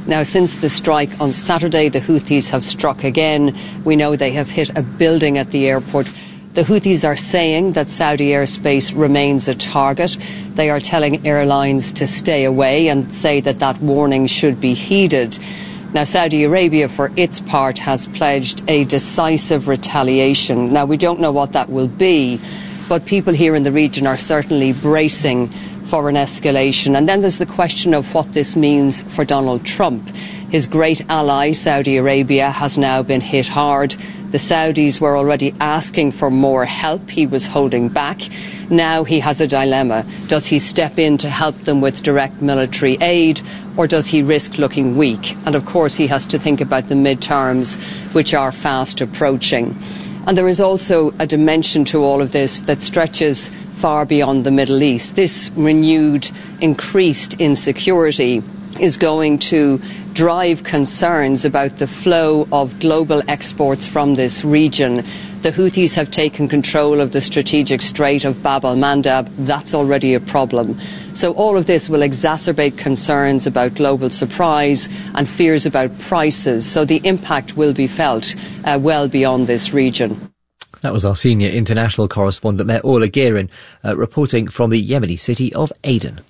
Now, since the strike on Saturday, the Houthis have struck again. We know they have hit a building at the airport. The Houthis are saying that Saudi airspace remains a target. They are telling airlines to stay away and say that that warning should be heeded. Now, Saudi Arabia, for its part, has pledged a decisive retaliation. Now, we don't know what that will be, but people here in the region are certainly bracing for an escalation. And then there's the question of what this means for Donald Trump. His great ally, Saudi Arabia, has now been hit hard. The Saudis were already asking for more help. He was holding back. Now he has a dilemma. Does he step in to help them with direct military aid, or does he risk looking weak? And of course he has to think about the midterms, which are fast approaching. And there is also a dimension to all of this that stretches far beyond the Middle East. This renewed, increased insecurity is going to drive concerns about the flow of global exports from this region. The Houthis have taken control of the strategic strait of Bab al-Mandab. That's already a problem. So all of this will exacerbate concerns about global surprise and fears about prices. So the impact will be felt well beyond this region. That was our senior international correspondent, Ola Gerin, reporting from the Yemeni city of Aden.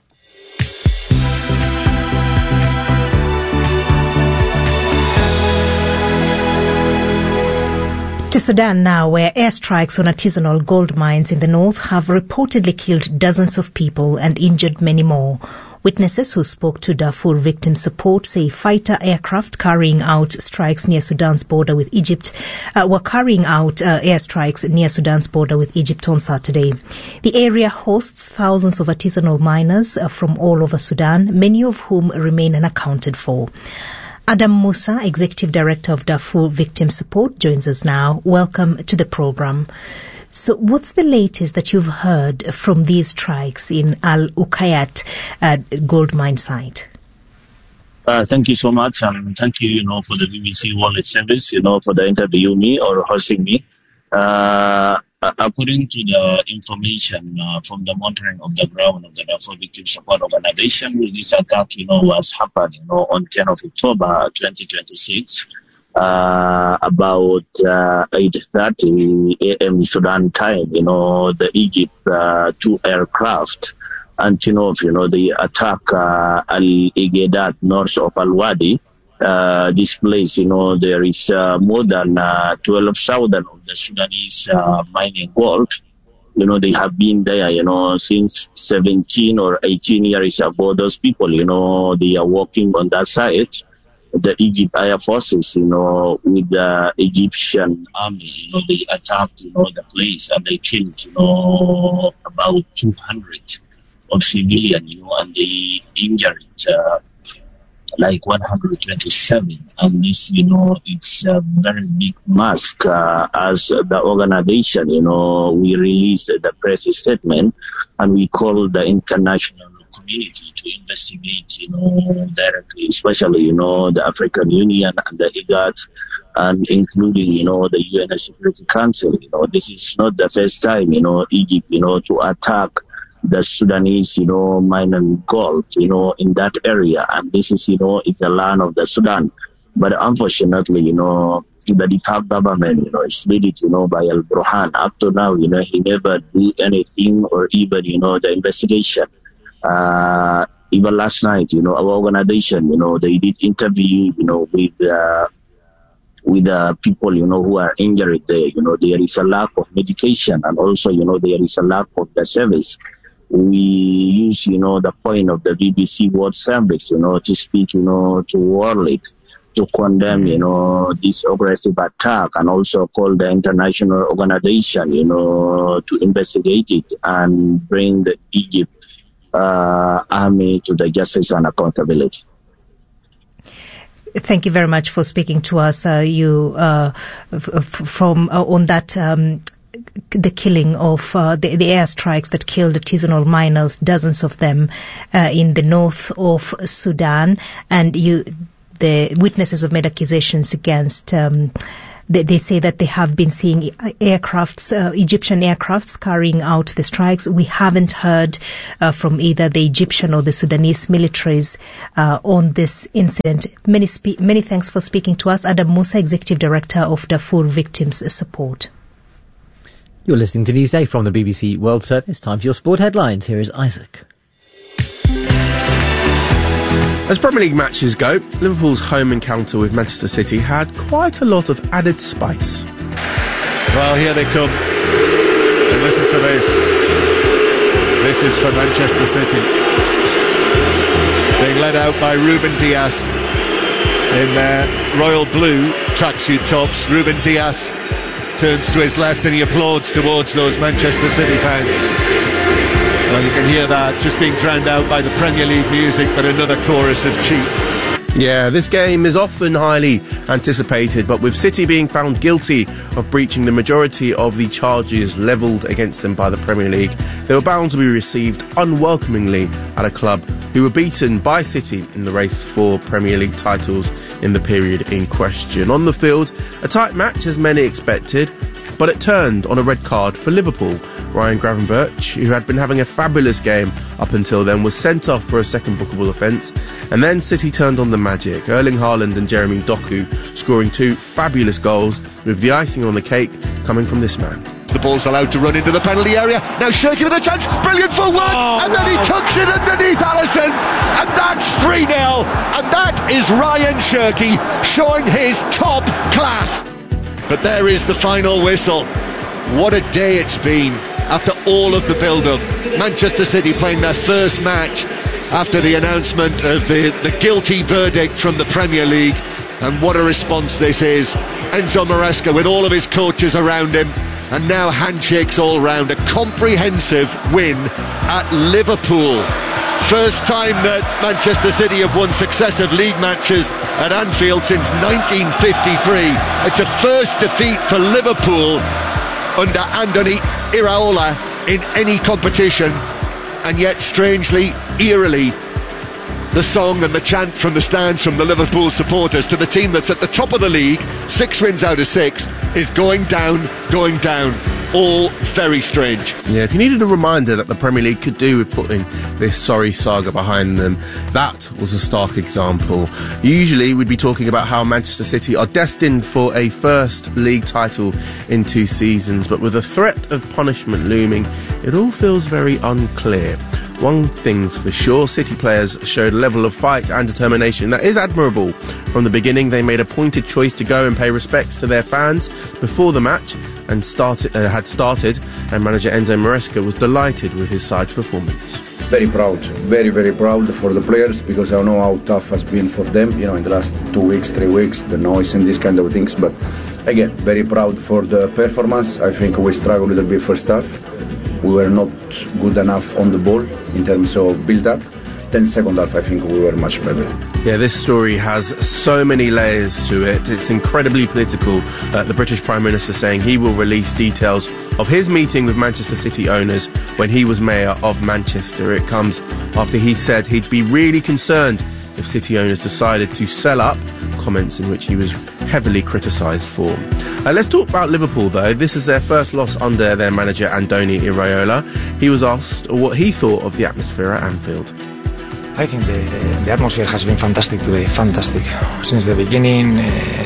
To Sudan now, where airstrikes on artisanal gold mines in the north have reportedly killed dozens of people and injured many more. Witnesses who spoke to Darfur Victim Support say fighter aircraft carrying out strikes near Sudan's border with Egypt were carrying out airstrikes near Sudan's border with Egypt on Saturday. The area hosts thousands of artisanal miners from all over Sudan, many of whom remain unaccounted for. Adam Musa, Executive Director of Darfur Victim Support, joins us now. Welcome to the program. So what's the latest that you've heard from these strikes in Al-Uqayyat gold mine site? Thank you so much, and thank you, for the BBC World Service, for the interview me or hosting me. According to the information from the monitoring of the ground of the Darfur Victim Support Organization, this attack, was happened, on 10th of October 2026, about 8:30 a.m. Sudan time. The Egypt 2 aircraft Antonov, they attack Al-Ighedat north of Al-Wadi. This place, there is more than 12,000 of the Sudanese mining gold. They have been there, since 17 or 18 years ago. Those people, they are working on that side. The Egypt Air Forces, with the Egyptian army, they attacked, the place, and they killed, about 200 of civilians, and they injured like 127, and this, it's a very big mask. As the organization, we released the press statement, and we call the international community to investigate, directly, especially, the African Union and the IGAD, and including, the UN Security Council. This is not the first time, Egypt, to attack the Sudanese, mining gold, in that area. And this is, it's the land of the Sudan. But unfortunately, the DFAB government, is led, by Al-Burhan. Up to now, he never do anything or even, the investigation. Even last night, our organization, they did interview, with people, who are injured there. There is a lack of medication, and also, there is a lack of the service. We use, the point of the BBC World Service, to speak, to world, to condemn, this aggressive attack, and also call the international organization, to investigate it and bring the Egypt army to the justice and accountability. Thank you very much for speaking to us. On that. The killing of the airstrikes that killed artisanal miners, dozens of them in the north of Sudan, and the witnesses have made accusations against They say that they have been seeing Egyptian aircrafts carrying out the strikes. We haven't heard from either the Egyptian or the Sudanese militaries on this incident. Many thanks for speaking to us. Adam Musa, Executive Director of Darfur Victims Support. You're listening to Newsday from the BBC World Service. Time for your sport headlines. Here is Isaac. As Premier League matches go, Liverpool's home encounter with Manchester City had quite a lot of added spice. Well, here they come. And listen to this. This is for Manchester City. Being led out by Ruben Dias in their royal blue tracksuit tops. Ruben Dias turns to his left and he applauds towards those Manchester City fans. Well, you can hear that just being drowned out by the Premier League music, but another chorus of cheats. Yeah, this game is often highly anticipated, but with City being found guilty of breaching the majority of the charges levelled against them by the Premier League, they were bound to be received unwelcomingly at a club who were beaten by City in the race for Premier League titles in the period in question. On the field, a tight match as many expected, but it turned on a red card for Liverpool. Ryan Gravenberch, who had been having a fabulous game up until then, was sent off for a second bookable offence, and then City turned on the magic. Erling Haaland and Jeremy Doku scoring two fabulous goals, with the icing on the cake coming from this man. The ball's allowed to run into the penalty area. Now Shirky with a chance, brilliant footwork, and then he tucks it underneath Alisson, and that's 3-0, and that is Ryan Shirky showing his top class. But there is the final whistle. What a day it's been after all of the build-up. Manchester City playing their first match after the announcement of the guilty verdict from the Premier League. And what a response this is. Enzo Maresca with all of his coaches around him, and now handshakes all round. A comprehensive win at Liverpool. First time that Manchester City have won successive league matches at Anfield since 1953. It's a first defeat for Liverpool under Andoni Iraola in any competition, and yet strangely, eerily, the song and the chant from the stands from the Liverpool supporters to the team that's at the top of the league, 6 wins out of 6, is going down. All very strange. Yeah, if you needed a reminder that the Premier League could do with putting this sorry saga behind them, that was a stark example. Usually we'd be talking about how Manchester City are destined for a first league title in 2 seasons, but with the threat of punishment looming, it all feels very unclear. One thing's for sure, City players showed a level of fight and determination that is admirable. From the beginning, they made a pointed choice to go and pay respects to their fans before the match and had started, and manager Enzo Maresca was delighted with his side's performance. Very proud, very, very proud for the players, because I know how tough has been for them, in the last 2 weeks, 3 weeks, the noise and these kind of things. But again, very proud for the performance. I think we struggled a little bit first half. We were not good enough on the ball in terms of build-up. Then second half, I think we were much better. Yeah, this story has so many layers to it. It's incredibly political. The British Prime Minister saying he will release details of his meeting with Manchester City owners when he was Mayor of Manchester. It comes after he said he'd be really concerned if City owners decided to sell up, comments in which he was heavily criticised for. Let's talk about Liverpool though. This is their first loss under their manager Andoni Iraola. He was asked what he thought of the atmosphere at Anfield. I think the atmosphere has been fantastic today, fantastic. Since the beginning,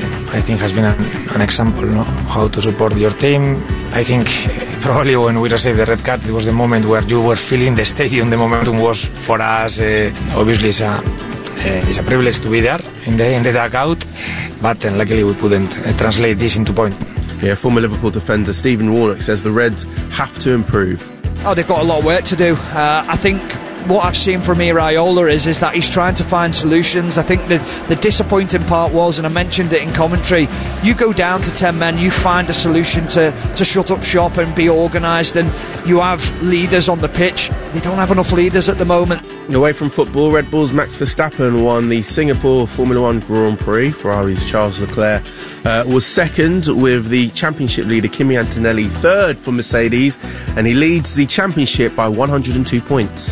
I think has been an example, how to support your team. I think probably when we received the red card, it was the moment where you were feeling the stadium. The momentum was for us, obviously it's a privilege to be there in the dugout, but luckily we couldn't translate this into point. Yeah, former Liverpool defender Stephen Warnock says the Reds have to improve. Oh, they've got a lot of work to do. I think what I've seen from Iraola is that he's trying to find solutions. I think the disappointing part was, and I mentioned it in commentary, you go down to 10 men, you find a solution to shut up shop and be organised, and you have leaders on the pitch. They don't have enough leaders at the moment. Away from football, Red Bull's Max Verstappen won the Singapore Formula 1 Grand Prix. Ferrari's Charles Leclerc was second, with the championship leader Kimi Antonelli third for Mercedes, and he leads the championship by 102 points.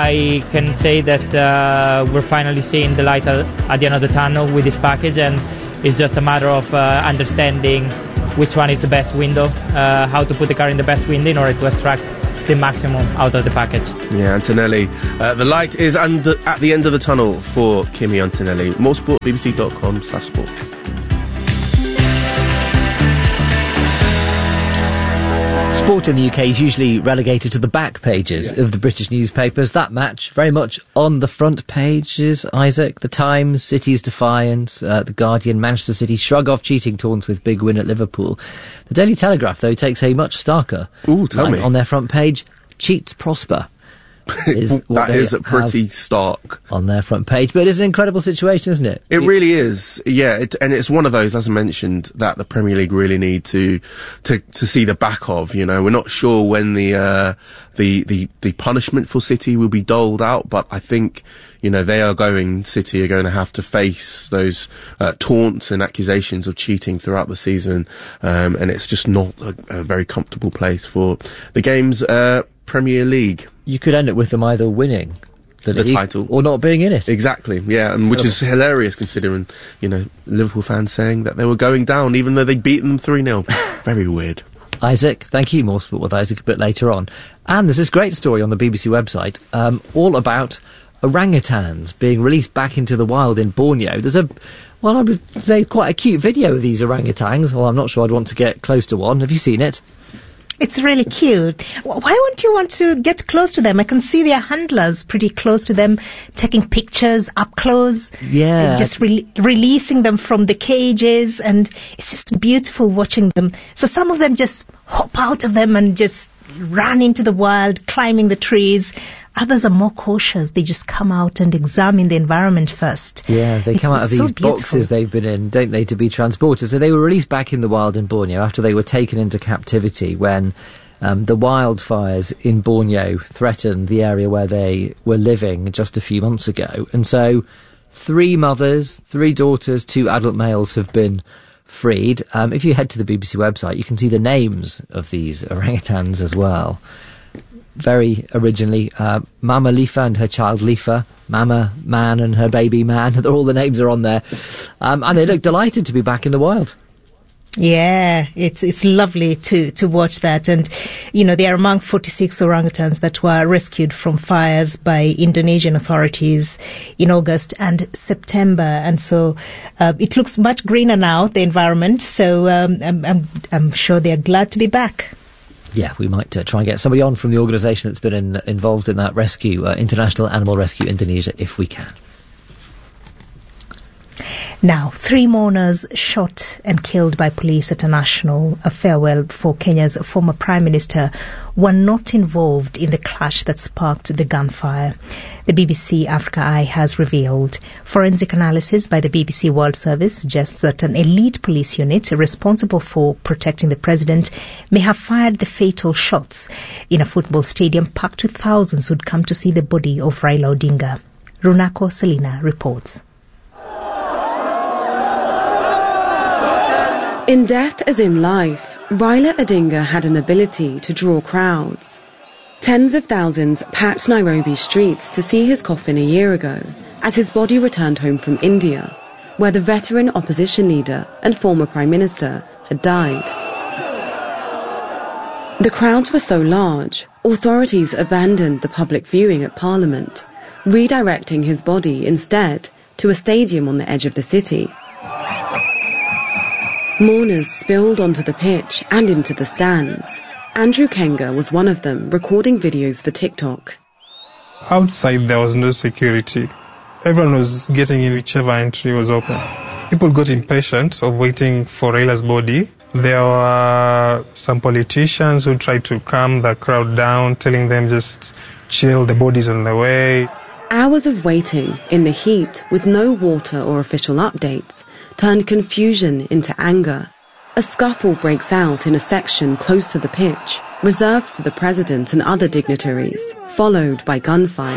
I can say that we're finally seeing the light at the end of the tunnel with this package, and It's just a matter of understanding which one is the best window, how to put the car in the best window in order to extract the maximum out of the package. Yeah, Antonelli. The light is at the end of the tunnel for Kimi Antonelli. More sport, bbc.com/sport. Sport in the UK is usually relegated to the back pages of the British newspapers. That match very much on the front pages, Isaac. The Times, City's defiance, The Guardian, Manchester City shrug off cheating taunts with big win at Liverpool. The Daily Telegraph, though, takes a much starker line on their front page. Cheats prosper. That is pretty stark on their front page, but it's an incredible situation, isn't it? It really is. Yeah, and it's one of those, as I mentioned, that the Premier League really need to see the back of. You know, we're not sure when the punishment for City will be doled out, but I think, you know, City are going to have to face those taunts and accusations of cheating throughout the season, and it's just not a very comfortable place for the game's Premier League. You could end up with them either winning the title or not being in it. Exactly, yeah, and which is hilarious considering, you know, Liverpool fans saying that they were going down even though they'd beaten them 3-0. Very weird. Isaac, thank you. More sport with Isaac a bit later on. And there's this great story on the BBC website, all about orangutans being released back into the wild in Borneo. There's I would say quite a cute video of these orangutans. Well, I'm not sure I'd want to get close to one. Have you seen it? It's really cute. Why wouldn't you want to get close to them? I can see their handlers pretty close to them, taking pictures up close. Yeah. Just releasing them from the cages, and it's just beautiful watching them. So some of them just hop out of them and just run into the wild, climbing the trees. Others are more cautious. They just come out and examine the environment first. Yeah, they come out of these boxes they've been in, don't they, to be transported. So they were released back in the wild in Borneo after they were taken into captivity when the wildfires in Borneo threatened the area where they were living just a few months ago. And so 3 mothers, 3 daughters, 2 adult males have been freed. If you head to the BBC website, you can see the names of these orangutans as well. Very originally, Mama Lifa and her child Lifa, Mama Man and her baby Man, all the names are on there, and they look delighted to be back in the wild. Yeah, it's lovely to watch that. And, you know, they are among 46 orangutans that were rescued from fires by Indonesian authorities in August and September. And so it looks much greener now, the environment. So I'm sure they're glad to be back. Yeah, we might try and get somebody on from the organisation that's been involved in that rescue, International Animal Rescue Indonesia, if we can. Now, 3 mourners shot and killed by police at a national farewell for Kenya's former Prime Minister were not involved in the clash that sparked the gunfire. The BBC Africa Eye has revealed. Forensic analysis by the BBC World Service suggests that an elite police unit responsible for protecting the president may have fired the fatal shots in a football stadium packed with thousands who'd come to see the body of Raila Odinga. Runako Selina reports. In death as in life, Raila Odinga had an ability to draw crowds. Tens of thousands packed Nairobi streets to see his coffin a year ago, as his body returned home from India, where the veteran opposition leader and former Prime Minister had died. The crowds were so large, authorities abandoned the public viewing at Parliament, redirecting his body instead to a stadium on the edge of the city. Mourners spilled onto the pitch and into the stands. Andrew Kenga was one of them, recording videos for TikTok. Outside there was no security. Everyone was getting in whichever entry was open. People got impatient of waiting for Raila's body. There were some politicians who tried to calm the crowd down, telling them just chill, the body's on the way. Hours of waiting in the heat with no water or official updates turned confusion into anger. A scuffle breaks out in a section close to the pitch, reserved for the president and other dignitaries, followed by gunfire.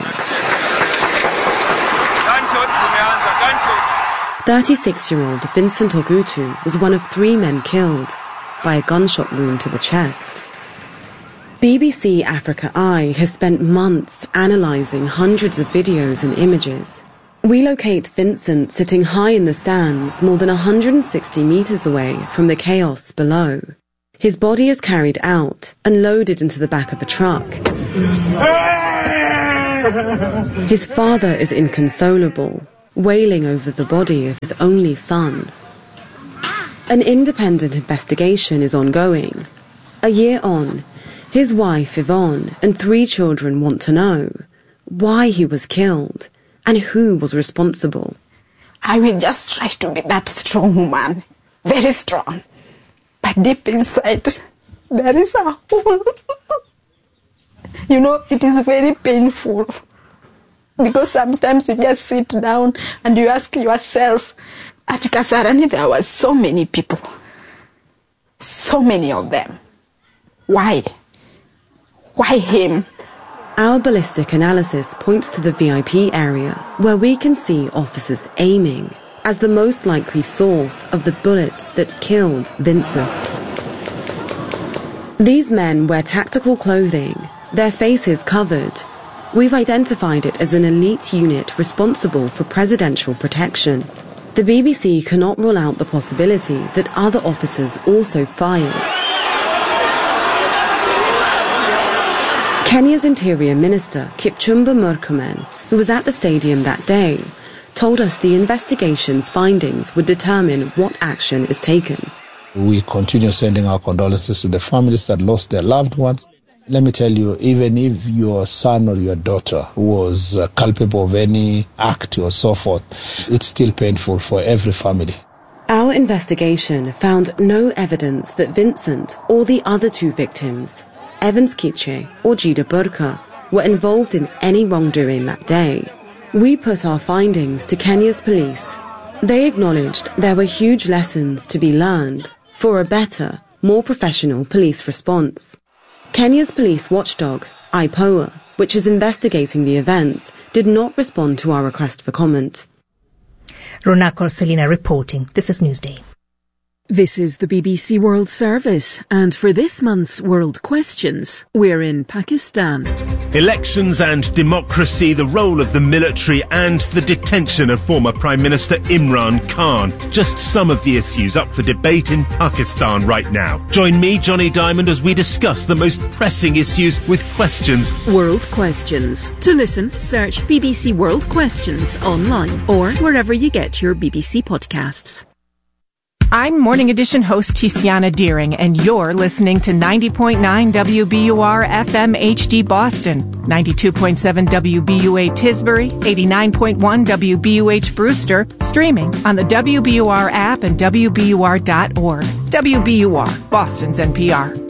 36-year-old Vincent Ogutu was one of 3 men killed by a gunshot wound to the chest. BBC Africa Eye has spent months analysing hundreds of videos and images. We locate Vincent sitting high in the stands more than 160 metres away from the chaos below. His body is carried out and loaded into the back of a truck. His father is inconsolable, wailing over the body of his only son. An independent investigation is ongoing. A year on, his wife Yvonne and 3 children want to know why he was killed and who was responsible. I will just try to be that strong woman, very strong. But deep inside, there is a hole. It is very painful. Because sometimes you just sit down and you ask yourself, at Kasarani there were so many people. So many of them. Why? Why him? Our ballistic analysis points to the VIP area, where we can see officers aiming as the most likely source of the bullets that killed Vincent. These men wear tactical clothing, their faces covered. We've identified it as an elite unit responsible for presidential protection. The BBC cannot rule out the possibility that other officers also fired. Kenya's Interior Minister, Kipchumba Murkomen, who was at the stadium that day, told us the investigation's findings would determine what action is taken. We continue sending our condolences to the families that lost their loved ones. Let me tell you, even if your son or your daughter was culpable of any act or so forth, it's still painful for every family. Our investigation found no evidence that Vincent or the other 2 victims, Evans Kiche or Jida Burka, were involved in any wrongdoing that day. We put our findings to Kenya's police. They acknowledged there were huge lessons to be learned for a better, more professional police response. Kenya's police watchdog, IPOA, which is investigating the events, did not respond to our request for comment. Ronako Selina reporting. This is Newsday. This is the BBC World Service, and for this month's World Questions, we're in Pakistan. Elections and democracy, the role of the military and the detention of former Prime Minister Imran Khan. Just some of the issues up for debate in Pakistan right now. Join me, Johnny Diamond, as we discuss the most pressing issues with questions. World Questions. To listen, search BBC World Questions online or wherever you get your BBC podcasts. I'm Morning Edition host Tiziana Deering, and you're listening to 90.9 WBUR FM HD Boston, 92.7 WBUA Tisbury, 89.1 WBUH Brewster, streaming on the WBUR app and WBUR.org. WBUR, Boston's NPR.